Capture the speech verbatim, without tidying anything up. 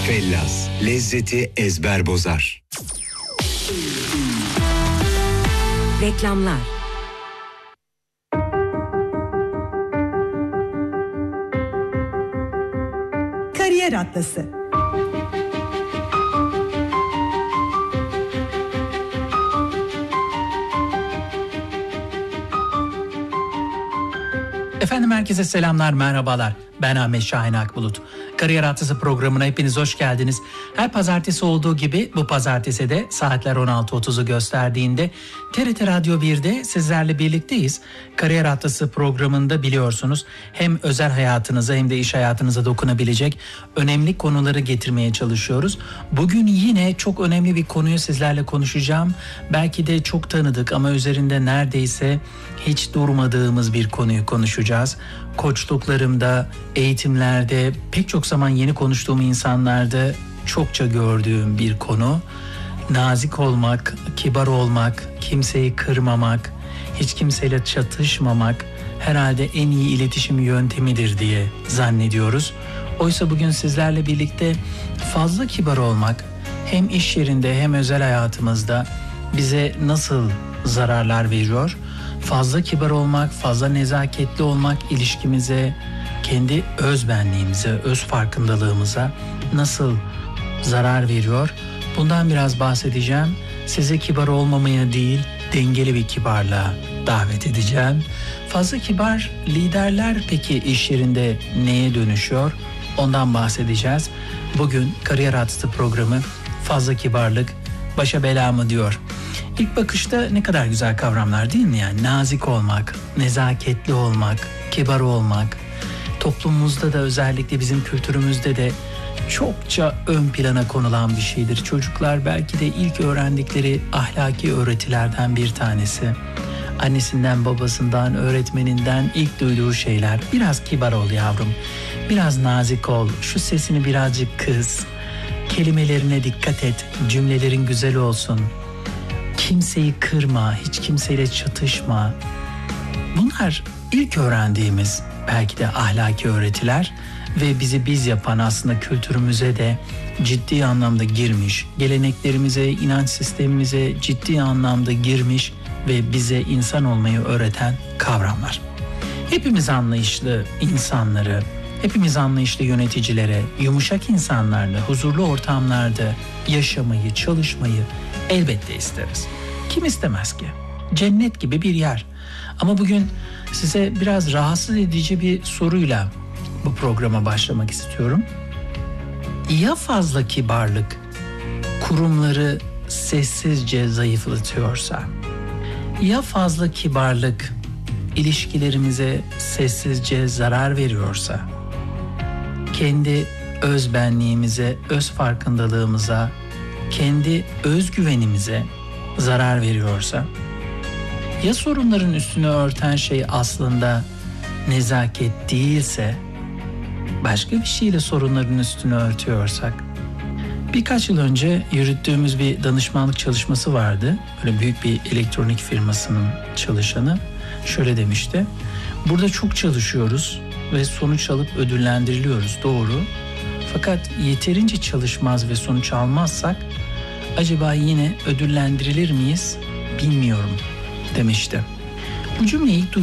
Fellas, lezzeti ezber bozar. Reklamlar. Kariyer Atlası. Efendim herkese selamlar, merhabalar. Ben Ahmet Şahin Akbulut. Kariyer Atlası programına hepiniz hoş geldiniz. Her pazartesi olduğu gibi bu pazartesi de saatler on altı otuzu gösterdiğinde T R T Radyo birde sizlerle birlikteyiz. Kariyer Atlası programında biliyorsunuz hem özel hayatınıza hem de iş hayatınıza dokunabilecek önemli konuları getirmeye çalışıyoruz. Bugün yine çok önemli bir konuyu sizlerle konuşacağım. Belki de çok tanıdık ama üzerinde neredeyse hiç durmadığımız bir konuyu konuşacağız. Koçluklarımda, eğitimlerde, pek çok zaman yeni konuştuğum insanlarda çokça gördüğüm bir konu. Nazik olmak, kibar olmak, kimseyi kırmamak, hiç kimseyle çatışmamak herhalde en iyi iletişim yöntemidir diye zannediyoruz. Oysa bugün sizlerle birlikte fazla kibar olmak hem iş yerinde hem özel hayatımızda bize nasıl zararlar veriyor? Fazla kibar olmak, fazla nezaketli olmak ilişkimize, kendi öz benliğimize, öz farkındalığımıza nasıl zarar veriyor? Bundan biraz bahsedeceğim. Size kibar olmamaya değil, dengeli bir kibarlığa davet edeceğim. Fazla kibar liderler peki iş yerinde neye dönüşüyor? Ondan bahsedeceğiz. Bugün Kariyer Atlası programı fazla kibarlık başa bela mı diyor. İlk bakışta ne kadar güzel kavramlar değil mi? Yani nazik olmak, nezaketli olmak, kibar olmak. Toplumumuzda da özellikle bizim kültürümüzde de çokça ön plana konulan bir şeydir. Çocuklar belki de ilk öğrendikleri ahlaki öğretilerden bir tanesi. Annesinden, babasından, öğretmeninden ilk duyduğu şeyler. Biraz kibar ol yavrum, biraz nazik ol, şu sesini birazcık kıs, kelimelerine dikkat et, cümlelerin güzel olsun. Kimseyi kırma, hiç kimseyle çatışma. Bunlar ilk öğrendiğimiz belki de ahlaki öğretiler ve bizi biz yapan aslında kültürümüze de ciddi anlamda girmiş, geleneklerimize, inanç sistemimize ciddi anlamda girmiş ve bize insan olmayı öğreten kavramlar. Hepimiz anlayışlı insanları, hepimiz anlayışlı yöneticilere, yumuşak insanlarla, huzurlu ortamlarda yaşamayı, çalışmayı elbette isteriz. Kim istemez ki? Cennet gibi bir yer. Ama bugün size biraz rahatsız edici bir soruyla bu programa başlamak istiyorum. Ya fazla kibarlık kurumları sessizce zayıflatıyorsa? Ya fazla kibarlık ilişkilerimize sessizce zarar veriyorsa? Kendi öz benliğimize, öz farkındalığımıza, kendi özgüvenimize zarar veriyorsa? Ya sorunların üstünü örten şey aslında nezaket değilse, başka bir şeyle sorunların üstünü örtüyorsak? Birkaç yıl önce yürüttüğümüz bir danışmanlık çalışması vardı. Böyle büyük bir elektronik firmasının çalışanı şöyle demişti. Burada çok çalışıyoruz ve sonuç alıp ödüllendiriliyoruz, doğru. Fakat yeterince çalışmaz ve sonuç almazsak acaba yine ödüllendirilir miyiz bilmiyorum demişti. Bu cümleyi ilk